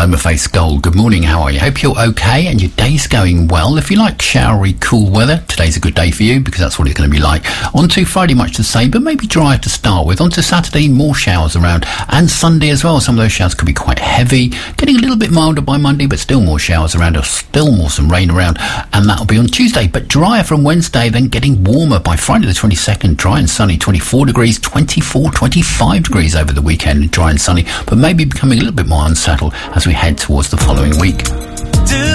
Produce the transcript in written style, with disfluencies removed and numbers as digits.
Paloma Face Gold. Good morning, how are you? Hope you're okay and your day's going well. If you like showery, cool weather, today's a good day for you because that's what it's going to be like. On to Friday, much the same, but maybe drier to start with. On to Saturday, more showers around. And Sunday as well. Some of those showers could be quite heavy. Getting a little bit milder by Monday, but still more showers around, or still more some rain around. And that'll be on Tuesday. But drier from Wednesday, then getting warmer by Friday the 22nd. Dry and sunny, 24 degrees, 24, 25 degrees over the weekend. Dry and sunny, but maybe becoming a little bit more unsettled as we head towards the following week.